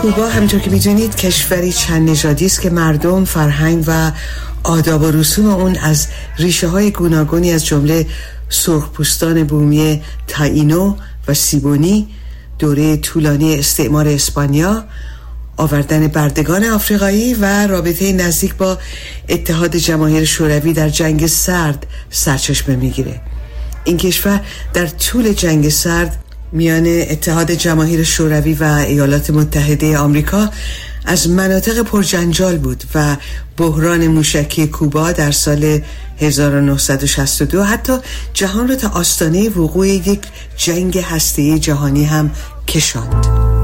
کوبا همونطور که میدونید کشوری چند نژادی است که مردم، فرهنگ و آداب و رسوم اون از ریشه های گوناگونی از جمله سرخپوستان بومی تائینو و سیبونی، دوره طولانی استعمار اسپانیا، آوردن بردگان آفریقایی و رابطه نزدیک با اتحاد جماهیر شوروی در جنگ سرد سرچشمه میگیره. این کشور در طول جنگ سرد میان اتحاد جماهیر شوروی و ایالات متحده آمریکا از مناطق پرجنجال بود و بحران موشکی کوبا در سال 1962 حتی جهان را تا آستانه وقوع یک جنگ هسته‌ای جهانی هم کشاند.